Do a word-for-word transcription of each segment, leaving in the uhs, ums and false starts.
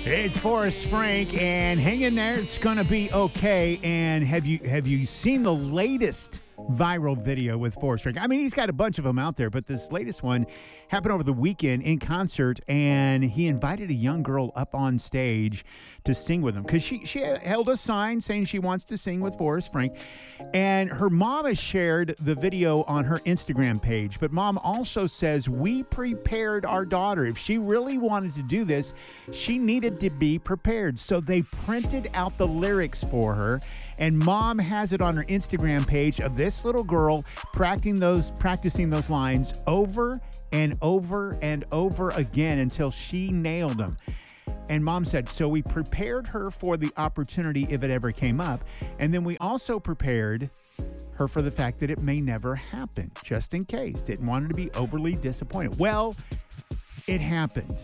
It's Forrest Frank, and hang in there. It's going to be okay. And have you have you seen the latest viral video with Forrest Frank? I mean, he's got a bunch of them out there, but this latest one happened over the weekend in concert, and he invited a young girl up on stage to sing with him because she, she held a sign saying she wants to sing with Forrest Frank. And her mom has shared the video on her Instagram page, but mom also says, we prepared our daughter. If she really wanted to do this, she needed to be prepared. So they printed out the lyrics for her, and mom has it on her Instagram page of this little girl practicing those practicing those lines over and over and over again until she nailed them. And mom said, so we prepared her for the opportunity if it ever came up. And then we also prepared her for the fact that it may never happen, just in case. Didn't want her to be overly disappointed. Well, it happened.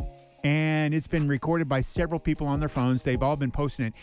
And it's been recorded by several people on their phones. They've all been posting it.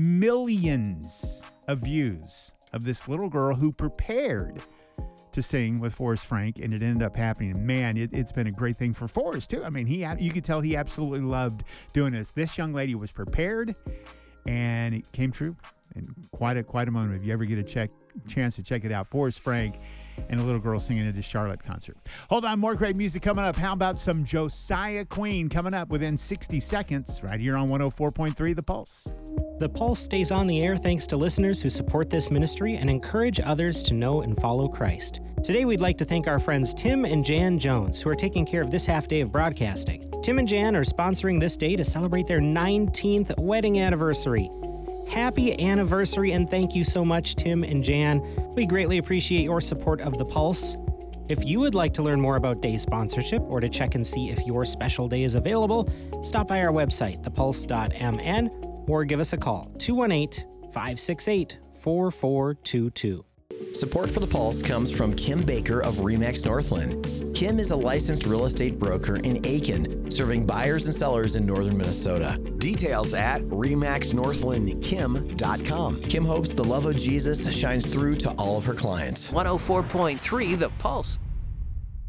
Millions of views of this little girl who prepared to sing with Forrest Frank, and it ended up happening. And man, it, it's been a great thing for Forrest too. I mean, he you could tell he absolutely loved doing this. This young lady was prepared, and it came true. And quite a quite a moment. If you ever get a check chance to check it out, Forrest Frank and a little girl singing at his Charlotte concert. Hold on, more great music coming up. How about some Josiah Queen coming up within sixty seconds right here on one oh four point three The Pulse. The Pulse stays on the air thanks to listeners who support this ministry and encourage others to know and follow Christ. Today we'd like to thank our friends Tim and Jan Jones, who are taking care of this half day of broadcasting. Tim and Jan are sponsoring this day to celebrate their nineteenth wedding anniversary. Happy anniversary, and thank you so much, Tim and Jan. We greatly appreciate your support of The Pulse. If you would like to learn more about day sponsorship or to check and see if your special day is available, stop by our website, the pulse dot m n, or give us a call, two one eight, five six eight, four four two two. Support for The Pulse comes from Kim Baker of RE/MAX Northland. Kim is a licensed real estate broker in Aiken, serving buyers and sellers in northern Minnesota. Details at remax northland kim dot com. Kim hopes the love of Jesus shines through to all of her clients. one oh four point three The Pulse.